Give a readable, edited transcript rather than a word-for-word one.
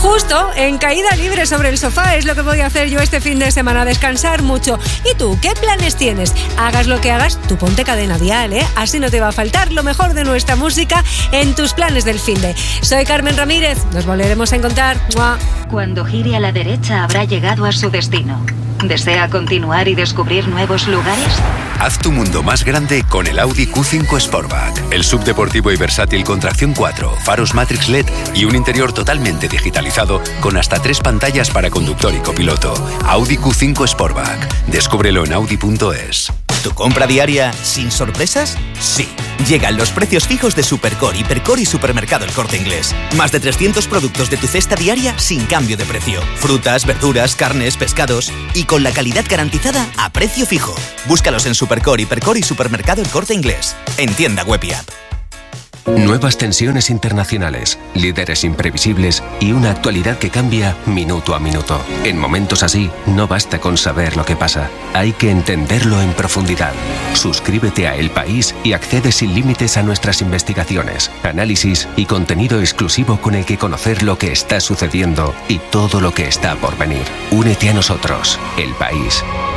Justo en caída libre sobre el sofá es lo que voy a hacer yo este fin de semana, descansar mucho. ¿Y tú, qué planes tienes? Hagas lo que hagas, tú ponte Cadena Dial, ¿eh? Así no te va a faltar lo mejor de nuestra música en tus planes del finde. Soy Carmen Ramírez, nos volveremos a encontrar. ¡Mua! Cuando gire a la derecha habrá llegado a su destino. ¿Desea continuar y descubrir nuevos lugares? Haz tu mundo más grande con el Audi Q5 Sportback. El subdeportivo y versátil con tracción 4, faros Matrix LED y un interior totalmente digitalizado con hasta 3 pantallas para conductor y copiloto. Audi Q5 Sportback. Descúbrelo en Audi.es. ¿Tu compra diaria sin sorpresas? Sí. Llegan los precios fijos de Supercore, Hipercore y Supermercado El Corte Inglés. Más de 300 productos de tu cesta diaria sin cambio de precio. Frutas, verduras, carnes, pescados y con la calidad garantizada a precio fijo. Búscalos en Supercore, Hipercore y Supermercado El Corte Inglés. En tienda web y app. Nuevas tensiones internacionales, líderes imprevisibles y una actualidad que cambia minuto a minuto. En momentos así, no basta con saber lo que pasa, hay que entenderlo en profundidad. Suscríbete a El País y accede sin límites a nuestras investigaciones, análisis y contenido exclusivo con el que conocer lo que está sucediendo y todo lo que está por venir. Únete a nosotros, El País.